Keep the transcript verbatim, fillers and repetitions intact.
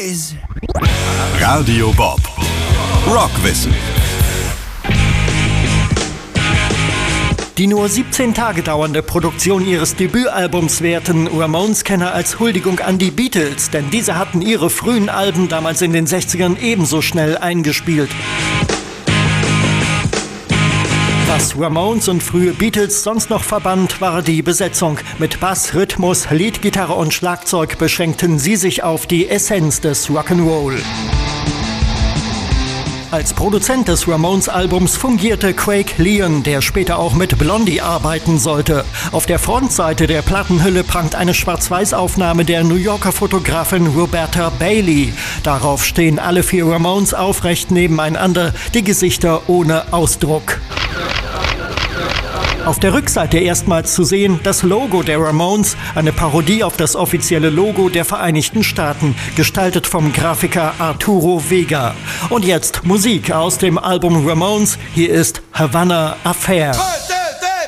Boys. Radio Bob. Rockwissen. Die nur siebzehn Tage dauernde Produktion ihres Debütalbums werten Ramones-Kenner als Huldigung an die Beatles, denn diese hatten ihre frühen Alben damals in den sechzigern ebenso schnell eingespielt. Was Ramones und frühe Beatles sonst noch verband, war die Besetzung. Mit Bass, Rhythmus, Leadgitarre und Schlagzeug beschränkten sie sich auf die Essenz des Rock'n'Roll. Als Produzent des Ramones-Albums fungierte Craig Leon, der später auch mit Blondie arbeiten sollte. Auf der Frontseite der Plattenhülle prangt eine Schwarz-Weiß-Aufnahme der New Yorker Fotografin Roberta Bailey. Darauf stehen alle vier Ramones aufrecht nebeneinander, die Gesichter ohne Ausdruck. Auf der Rückseite erstmals zu sehen das Logo der Ramones, eine Parodie auf das offizielle Logo der Vereinigten Staaten, gestaltet vom Grafiker Arturo Vega. Und jetzt Musik aus dem Album Ramones. Hier ist Havana Affair.